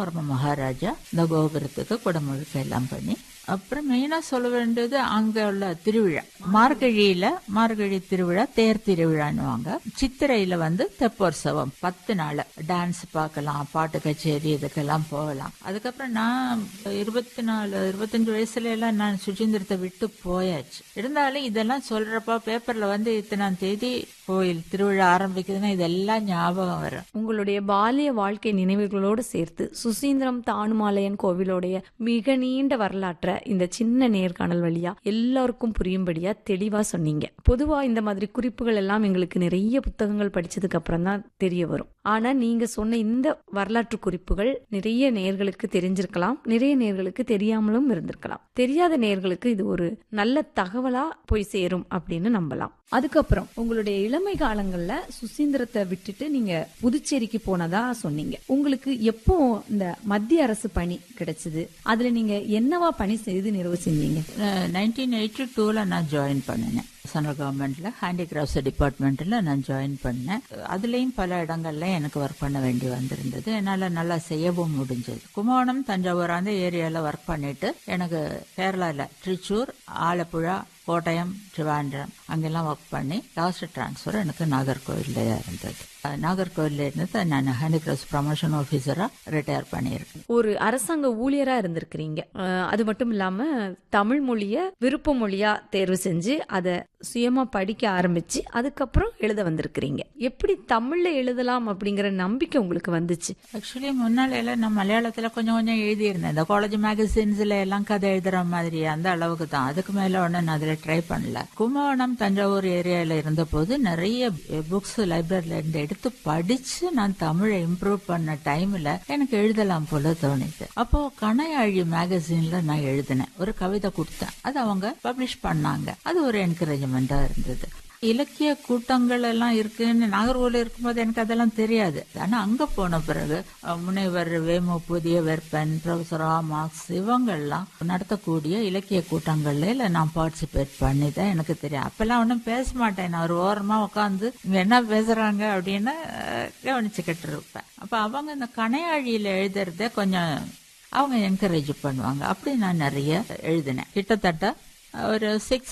கிருஷ்ணவர்ம மகாராஜா இந்த கோபுரத்துக்கு குடமுழுக்கு எல்லாம் பண்ணி, அப்புறம் மெயினா சொல்ல வேண்டியது அங்க உள்ள திருவிழா. மார்கழி திருவிழா தேர் திருவிழான்னுவாங்க. சித்திரையில தெப்போற்சவம் 10 நாள் டான்ஸ் பார்க்கலாம், பாட்டு கச்சேரி இதுக்கெல்லாம் போகலாம். அதுக்கப்புறம் நான் 24-25 வயசுல எல்லாம் நான் சுசீந்திரத்தை விட்டு போயாச்சு. இருந்தாலும் இதெல்லாம் சொல்றப்ப பேப்பர்ல இத்தனாம் தேதி கோயில் திருவிழா ஆரம்பிக்குதுன்னா இதெல்லாம் ஞாபகம் வரும். உங்களுடைய பாலிய வாழ்க்கை நினைவுகளோடு சேர்த்து சுசீந்திரம் தானுமாலையன் கோவிலோடைய மிக நீண்ட வரலாற்றை இந்த சின்ன நேர்காணல் வழியா எல்லாருக்கும் புரியும்படியா தெளிவா சொன்னீங்க. பொதுவா இந்த மாதிரி குறிப்புகள் எல்லாம் எங்களுக்கு நிறைய புத்தகங்கள் படிச்சதுக்கு அப்புறம் தான் தெரிய வரும். ஆனா நீங்க சொன்ன இந்த வரலாற்று குறிப்புகள் நிறைய நேர்களுக்கு தெரிஞ்சிருக்கலாம், நிறைய நேர்களுக்கு தெரியாமலும் இருந்திருக்கலாம். தெரியாத நேர்களுக்கு இது ஒரு நல்ல தகவலா போய் சேரும் அப்படின்னு நம்பலாம். அதுக்கப்புறம் உங்களுடைய இளமை காலங்கள்ல சுசீந்திரத்தை விட்டுட்டு நீங்க புதுச்சேரிக்கு போனதா சொன்னீங்க. உங்களுக்கு எப்போ இந்த மத்திய அரசு பணி கிடைச்சது? அதுல நீங்க என்னவா பணி செய்து நிறைவு செஞ்சீங்க? 1982ல நான் ஜாயின் பண்ணினேன். சென்ட்ரல் கவர்மெண்ட்ல ஹேண்டிகிராஃப்ட்ஸ் டிபார்ட்மெண்ட்ல நான் ஜாயின் பண்ணேன். அதுலயும் பல இடங்கள்ல எனக்கு ஒர்க் பண்ண வேண்டி வந்திருந்தது. என்னால நல்லா செய்யவும் முடிஞ்சது. கும்பகோணம், தஞ்சாவூர் அந்த ஏரியால ஒர்க் பண்ணிட்டு எனக்கு கேரளால திருச்சூர், ஆலப்புழா, கோட்டயம், திருவாண்டம் அங்கெல்லாம் ஒர்க் பண்ணி லாஸ்ட் டிரான்ஸ்ஃபர் எனக்கு நாகர்கோவில்ல இருந்தது. நாகர்கோவில்ல இருந்து நான் ஹேண்டிகிராஃப்ட்ஸ் ப்ரமோஷன் ஆபீசரா ரிட்டையர் பண்ணியிருக்கேன். ஒரு அரசாங்க ஊழியரா இருந்திருக்கிறீங்க. அது மட்டும் இல்லாம தமிழ் மொழிய விருப்ப மொழியா தேர்வு செஞ்சு அதை சுயமா படிக்க ஆரம்பிச்சு அதுக்கப்புறம் எழுத வந்திருக்கிறீங்க. எப்படி தமிழ்ல எழுதலாம் அப்படிங்கிற நம்பிக்கை உங்களுக்கு வந்துச்சு? ஆக்சுவலி முன்னால எல்லாம் நான் மலையாளத்துல கொஞ்சம் கொஞ்சம் எழுதியிருந்தேன். இந்த காலேஜ் மேகசின்ஸ்ல எல்லாம் கதை எழுதுற மாதிரி அந்த அளவுக்கு தான். அதுக்கு மேல ஒண்ணு நான் அதுல ட்ரை பண்ணல. கும்பகோணம், தஞ்சாவூர் ஏரியால இருந்த போது நிறைய புக்ஸ் லைப்ரரியில இருந்து எடுத்து படிச்சு நான் தமிழை இம்ப்ரூவ் பண்ண டைம்ல எனக்கு எழுதலாம் போல தோணுது. அப்போ கணையாழி மேகசின்ல நான் எழுதினேன், ஒரு கவிதை கொடுத்தேன். அது அவங்க பப்ளிஷ் பண்ணாங்க. அது ஒரு என்கரேஜ்மெண்டா இருந்தது. இலக்கிய கூட்டங்கள் எல்லாம் இருக்குன்னு நாகர்கோவில் இருக்கும்போது எனக்கு அதெல்லாம் தெரியாது. ஆனா அங்க போன பிறகு முனைவர் வேமு புதிய வெப்பன், ப்ரொஃபசர் மார்க்ஸ் இவங்கெல்லாம் நடத்தக்கூடிய இலக்கிய கூட்டங்கள்ல நான் பார்ட்டிசிபேட் பண்ணிதான் எனக்கு தெரியும். அப்பெல்லாம் ஒன்னும் பேச மாட்டேன். நான் ஒரு ஓரமா உட்காந்து இங்க என்ன பேசுறாங்க அப்படின்னு கவனிச்சுக்கிட்டு இருப்பேன். அப்ப அவங்க இந்த கணையாழியில எழுதுறத கொஞ்சம் அவங்க என்கரேஜ் பண்ணுவாங்க. அப்படி நான் நிறைய எழுதினேன். கிட்டத்தட்ட ஒரு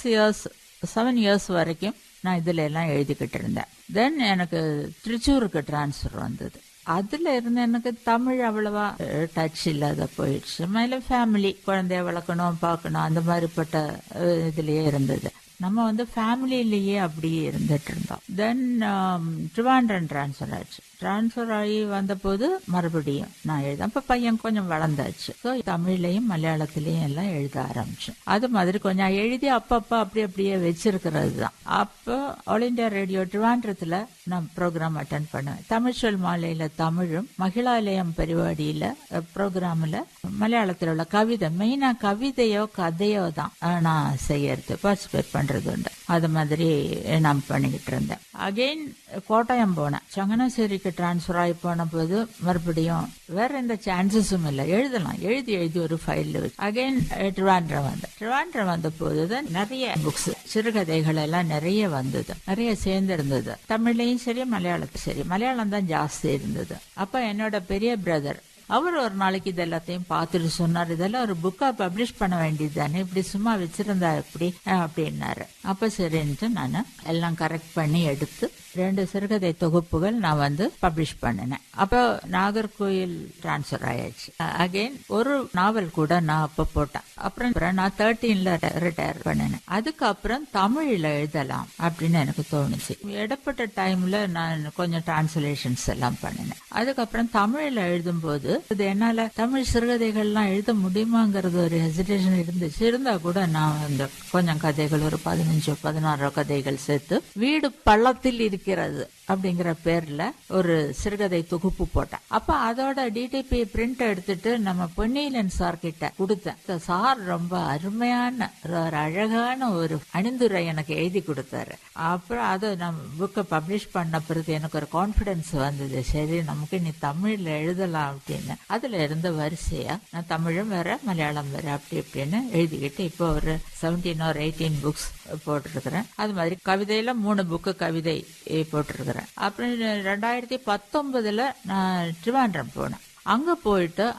7 இயர்ஸ் வரைக்கும் நான் இதுல எல்லாம் எழுதிக்கிட்டு இருந்தேன். தென் எனக்கு திருச்சூருக்கு டிரான்ஸ்ஃபர் வந்தது. அதுல இருந்து எனக்கு தமிழ் அவ்வளவா டச் இல்லாத போயிடுச்சு. மேல ஃபேமிலி, குழந்தைய வளர்க்கணும், பார்க்கணும், அந்த மாதிரிப்பட்ட இதுலயே இருந்தது. நம்ம ஃபேமிலியிலேயே அப்படியே இருந்துட்டு இருந்தோம். தென் திருவாண்டம் டிரான்ஸ்ஃபர் ஆச்சு. டிரான்ஸ்ஃபர் ஆகி வந்த போது மறுபடியும் நான் எழுத, அப்ப பையன் கொஞ்சம் வளர்ந்தாச்சு. ஸோ தமிழ்லையும் மலையாளத்திலையும் எல்லாம் எழுத ஆரம்பிச்சேன். அது மாதிரி கொஞ்சம் எழுதி அப்பப்ப அப்படியே வச்சிருக்கிறது தான். அப்போ ஆல் இண்டியா ரேடியோ திருவாண்டத்துல நான் ப்ரோக்ராம் அட்டென்ட் பண்ணுவேன். தமிழ்ச்சொல் மாலையில தமிழும், மகிழாலயம் பரிபாடியில ப்ரோக்ராம்ல மலையாளத்தில் உள்ள கவிதை, மெயினா கவிதையோ கதையோ தான் நான் செய்யறது, பார்ட்டிசிபேட் பண்றது உண்டு. அது மாதிரி நான் பண்ணிக்கிட்டு இருந்தேன். அகெயின் கோட்டயம் போனேன். சங்கனாசேரிக்கு டிரான்ஸ்பர் ஆகி போன போது மறுபடியும் வேற எந்த சான்சஸும் இல்லை, எழுதலாம். எழுதி ஒரு ஃபைல் அகெயின் திருவாண்டம் வந்த போதுதான் நிறைய புக்ஸ், சிறுகதைகள் எல்லாம் நிறைய வந்தது, நிறைய சேர்ந்து இருந்தது. தமிழ்லையும் சரி மலையாளத்தையும் சரி. மலையாளம் தான் ஜாஸ்தி இருந்தது. அப்ப என்னோட பெரிய பிரதர் அவர் ஒரு நாளைக்கு இது எல்லாத்தையும் பார்த்துட்டு சொன்னார், இதெல்லாம் ஒரு புக்கா பப்ளிஷ் பண்ண வேண்டியது தானே, இப்படி சும்மா வச்சிருந்தா எப்படி அப்படின்னாரு. அப்ப சரின்ட்டு நான் எல்லாம் கரெக்ட் பண்ணி எடுத்து 2 சிறுகதை தொகுப்புகள் நான் பப்ளிஷ் பண்ணினேன். அப்போ நாகர்கோயில் டிரான்ஸ்பர் ஆயாச்சு. அகைன் ஒரு நாவல் கூட நான் அப்ப போட்டேன். அப்புறம் நான் 13ல ரிட்டையர் பண்ணினேன். அதுக்கப்புறம் தமிழ்ல எழுதலாம் அப்படின்னு எனக்கு தோணுச்சு. இடப்பட்ட டைம்ல நான் கொஞ்சம் டிரான்ஸ்லேஷன்ஸ் எல்லாம் பண்ணினேன். அதுக்கப்புறம் தமிழ்ல எழுதும் போது இது என்னால தமிழ் சிறுகதைகள்லாம் எழுத முடியுமாங்கிறது ஒரு ஹெசிடேஷன் இருந்துச்சு. இருந்தா கூட நான் கொஞ்சம் கதைகள், ஒரு 15-16 கதைகள் சேர்த்து வீடு பள்ளத்தில் இருக்கிறது அப்படிங்கிற பேர்ல ஒரு சிறுகதை தொகுப்பு போட்டேன். அப்ப அதோட டிடிபி பிரிண்ட் எடுத்துட்டு நம்ம பொன்னியிலன் சார் கிட்ட கொடுத்தேன். சார் ரொம்ப அருமையான ஒரு அழகான ஒரு அணிந்துரை எனக்கு எழுதி கொடுத்தாரு. அப்புறம் அதை நம்ம புக்கை பப்ளிஷ் பண்ண பிறகு எனக்கு ஒரு கான்பிடன்ஸ் வந்தது. சரி, நமக்கு நீ தமிழ்ல எழுதலாம் அப்படின்னு. அதுல இருந்த வரிசையா நான் தமிழும் வேற மலையாளம் வேற அப்படி இப்படின்னு எழுதிக்கிட்டு இப்போ ஒரு 17 or 18 புக்ஸ் போட்டிருக்கிறேன். அது மாதிரி கவிதையில 3 புக்கு கவிதை போட்டிருக்கிறேன். அப்புறம் 2019ல நான் திருவாண்டம் போனேன். அங்க போயிட்டு